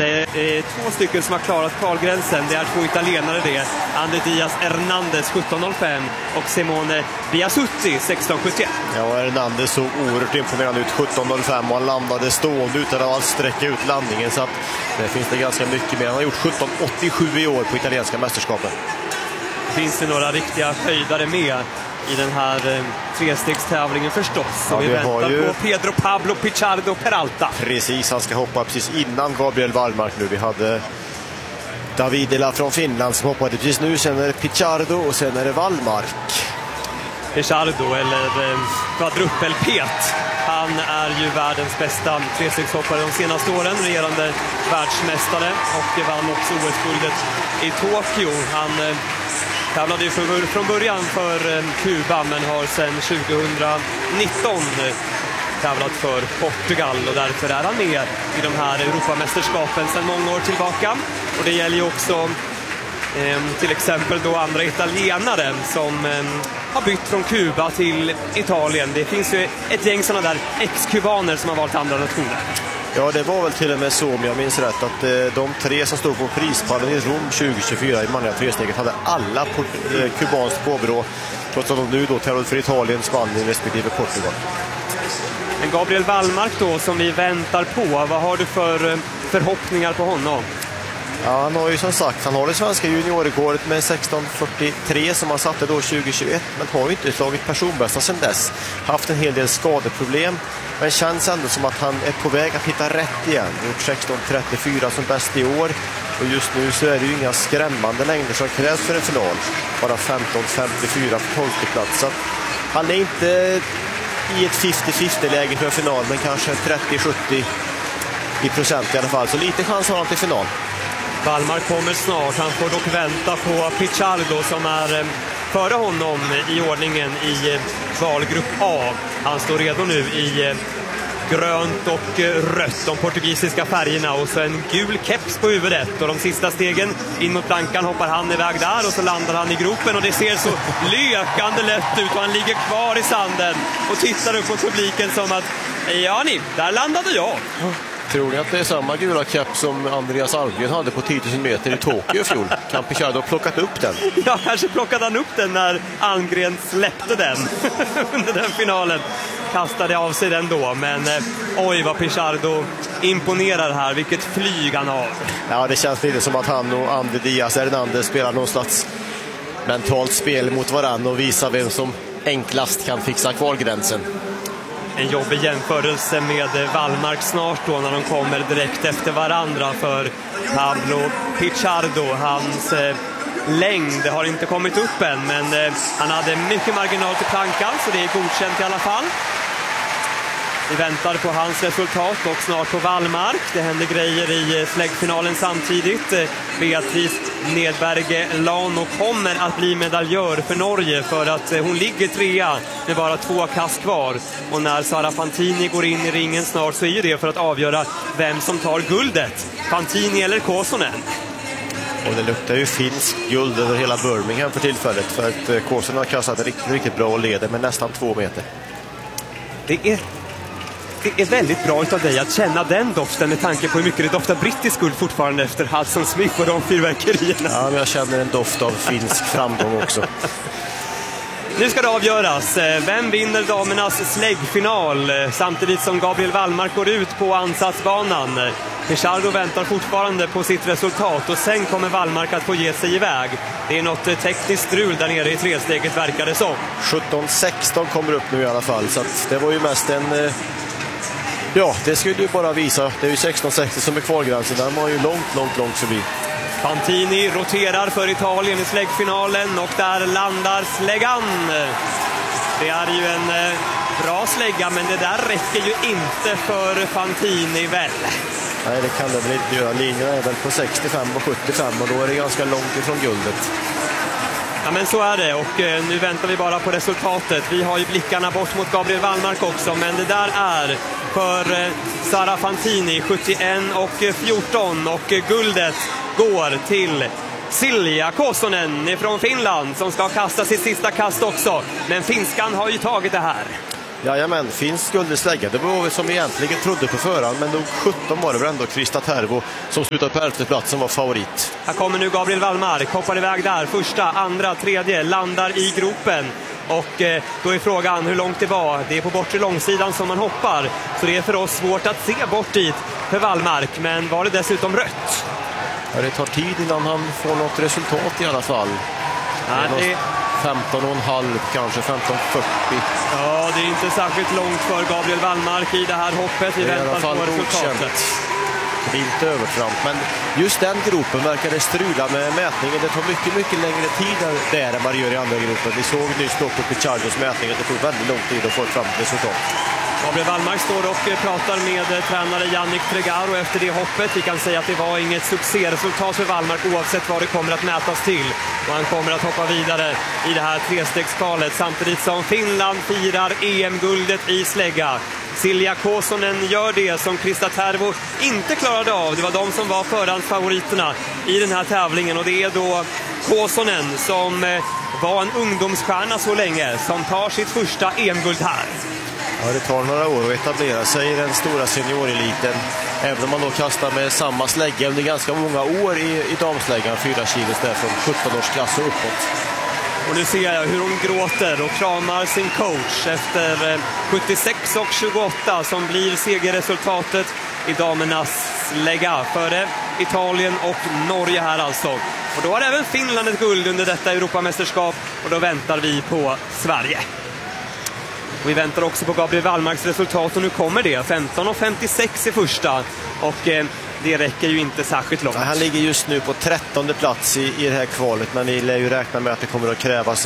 Det är två stycken som har klarat kvalgränsen. Det är två italienare det. André Diaz Hernandez 17.05 och Simone Biasucci 16.71. Ja, Hernandez så oerhört imponerande ut 17.05 och han landade stående utan att sträcka ut landningen, så att det finns det ganska mycket mer. Han har gjort 17.87 i år på italienska mästerskapen. Finns det några riktiga höjdare med i den här trestegstävlingen förstås. Och vi väntar på Pedro Pablo Pichardo Peralta. Precis, han ska hoppa precis innan Gabriel Wallmark nu. Vi hade Davidela från Finland som hoppade precis nu. Sen är det Pichardo och sen är det Wallmark. Pichardo, eller kvadruppelpet. Han är ju världens bästa trestegshoppare de senaste åren. Regerande världsmästare och vann också OS-guldet i Tokyo. Han tävlade ju från början för Kuba men har sedan 2019 tävlat för Portugal och därför är han med i de här Europamästerskapen sedan många år tillbaka. Och det gäller ju också till exempel då andra italienare som har bytt från Kuba till Italien. Det finns ju ett gäng sådana där ex-kubaner som har valt andra nationer. Ja, det var väl till och med så, om jag minns rätt, att de tre som stod på prispallen i Rom 2024 i manliga tresteget hade alla kubanskt påbrå, trots att de nu då tävlade för Italien, Spanien respektive Portugal. Men Gabriel Wallmark då, som vi väntar på, vad har du för förhoppningar på honom? Ja, han har ju som sagt, han har det svenska juniorrekordet med 16.43 som han satte då 2021, men har ju inte slagit personbästa sedan dess. Haft en hel del skadeproblem, men känns ändå som att han är på väg att hitta rätt igen. Gjort 16.34 som bäst i år, och just nu så är det ju inga skrämmande längder som krävs för en final. Bara 15.54 på 12:e plats, så han är inte i ett 50-50-läge för final, men kanske 30-70% i alla fall. Så lite chans har han till final. Wallmark kommer snart. Han får dock vänta på Pichardo som är före honom i ordningen i valgrupp A. Han står redo nu i grönt och rött, de portugisiska färgerna, och så en gul keps på huvudet. Och de sista stegen in mot plankan hoppar han iväg där och så landar han i gropen och det ser så lökande lätt ut och han ligger kvar i sanden och tittar upp på publiken som att ja ni, där landade jag. Tror ni att det är samma gula keps som Andreas Almgren hade på 10 000 meter i Tokyo i fjol? Kan Pichardo ha plockat upp den? Ja, kanske plockade han upp den när Almgren släppte den under den finalen. Kastade av sig den då, men oj vad Pichardo imponerar här, vilket flyg han har. Ja, det känns lite som att han och André Diaz Hernandez spelar någon slags mentalt spel mot varann och visar vem som enklast kan fixa kvalgränsen. En jobbig jämförelse med Wallmark snart då när de kommer direkt efter varandra för Pablo Pichardo. Hans längd har inte kommit upp än, men han hade mycket marginal till plankan så det är godkänt i alla fall. Vi väntar på hans resultat och snart på Wallmark. Det händer grejer i släggfinalen samtidigt. Beatrice Nedberge Lano kommer att bli medaljör för Norge för att hon ligger trea med bara 2 kast kvar. Och när Sara Fantini går in i ringen snart så är ju det för att avgöra vem som tar guldet. Fantini eller Kosonen. Och det luktar ju finsk guld över hela Birmingham för tillfället, för att Kosonen har kastat riktigt bra och leder med nästan 2 meter. Det är väldigt bra av dig att känna den doften med tanke på hur mycket det doftar brittisk guld fortfarande efter Hudson Smith och de fyrverkerierna. Ja, men jag känner en doft av finsk framgång också. Nu ska det avgöras. Vem vinner damernas släggfinal samtidigt som Gabriel Wallmark går ut på ansatsbanan? Pichardo väntar fortfarande på sitt resultat och sen kommer Wallmark att få ge sig iväg. Det är något tekniskt strul där nere i tresteget verkar det som. 17.16 kommer upp nu i alla fall, så att det var ju mest en... Ja, det skulle du bara visa. Det är ju 16.60 som är kvalgränsen. Där var ju långt förbi. Fantini roterar för Italien i släggfinalen och där landar släggan. Det är ju en bra slägga, men det där räcker ju inte för Fantini väl. Nej, det kan det väl inte göra. Linjen är väl på 65 och 75 och då är det ganska långt ifrån guldet. Ja, men så är det, och nu väntar vi bara på resultatet. Vi har ju blickarna bort mot Gabriel Wallmark också, men det där är för Sara Fantini 71-14 och guldet går till Silja Kosonen från Finland som ska kasta sitt sista kast också. Men finskan har ju tagit det här. Jajamän, finsk guld i slägga. Det var som vi egentligen trodde på förhand, men nog 17 var det väl ändå Kristatervo som slutade på 11:e plats som var favorit. Här kommer nu Gabriel Wallmark, hoppar iväg där, första, andra, tredje, landar i gropen. Och då är frågan hur långt det var. Det är på bortre långsidan som man hoppar, så det är för oss svårt att se bort dit för Wallmark. Men var det dessutom rött? Ja, det tar tid innan han får något resultat i alla fall. Ja, 15,5 kanske, 15,40. Ja, det är inte särskilt långt för Gabriel Wallmark i det här hoppet. Vi väntar på resultatet. Det är inte övertramp, men just den gropen verkade strula med mätningen. Det tar mycket längre tid där än vad det gör i andra gropen. Vi såg nyss då på Pichardos mätning att det tog väldigt lång tid att få fram ett resultat. Gabriel Wallmark står och pratar med tränare Yannick Tregaro efter det hoppet. Vi kan säga att det var inget succéresultat för Wallmark oavsett vad det kommer att mätas till. Och han kommer att hoppa vidare i det här trestegskalet samtidigt som Finland firar EM-guldet i slägga. Silja Kosonen gör det som Kristatervo inte klarade av. Det var de som var förhandsfavoriterna i den här tävlingen, och det är då Kosonen som var en ungdomsstjärna så länge som tar sitt första EM-guld här. Ja, det tar några år att etablera sig i den stora senioreliten. Även om man då kastar med samma slägga under ganska många år i damsläggan, 4 kilos där från 17-årsklass och uppåt. Och nu ser jag hur hon gråter och kramar sin coach efter 76 och 28 som blir segerresultatet i damernas slägga före Italien och Norge här alltså. Och då har även Finland ett guld under detta Europamästerskap, och då väntar vi på Sverige. Och vi väntar också på Gabriel Wallmarks resultat, och nu kommer det. 15,56 i första, och det räcker ju inte särskilt långt. Han ligger just nu på 13:e plats i det här kvalet, men vi lär ju räkna med att det kommer att krävas